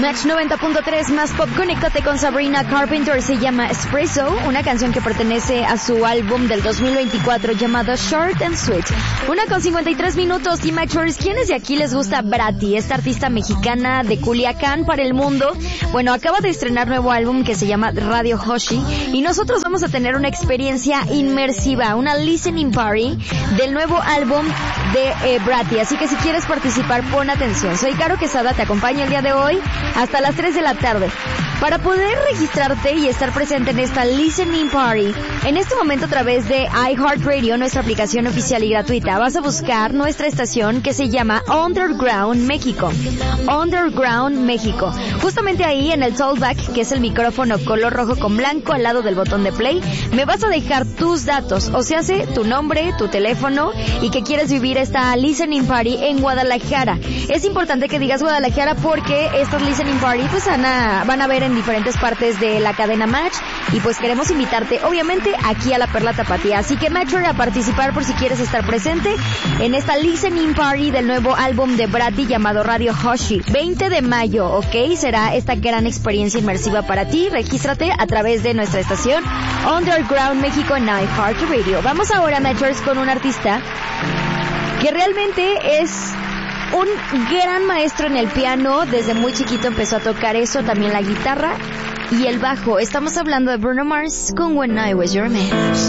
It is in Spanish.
Match 90.3 más pop, conéctate con Sabrina Carpenter, se llama Espresso, una canción que pertenece a su álbum del 2024 llamado Short and Sweet. 1:53 y Matchers, ¿quiénes de aquí les gusta Bratty, esta artista mexicana de Culiacán para el mundo? Bueno, acaba de estrenar nuevo álbum que se llama Radio Hoshi y nosotros vamos a tener una experiencia inmersiva, una listening party del nuevo álbum de Bratty, así que si quieres participar pon atención. Soy Caro Quesada, te acompaño el día de hoy hasta las 3 de la tarde. Para poder registrarte y estar presente en esta listening party, en este momento a través de iHeartRadio, nuestra aplicación oficial y gratuita, vas a buscar nuestra estación que se llama Underground México. Underground México. Justamente ahí en el talkback, que es el micrófono color rojo con blanco al lado del botón de play, me vas a dejar tus datos, o sea, tu nombre, tu teléfono y que quieres vivir esta listening party en Guadalajara. Es importante que digas Guadalajara porque estas listening party pues van a ver en diferentes partes de la cadena Match y pues queremos invitarte obviamente aquí a la Perla Tapatía, así que Matcher a participar por si quieres estar presente en esta listening party del nuevo álbum de Bratty llamado Radio Hoshi. 20 de mayo, ¿ok? Será esta gran experiencia inmersiva para ti. Regístrate a través de nuestra estación Underground México en iHeartRadio. Vamos ahora, Matchers, con un artista que realmente es un gran maestro en el piano. Desde muy chiquito empezó a tocar eso, también la guitarra y el bajo. Estamos hablando de Bruno Mars con When I Was Your Man.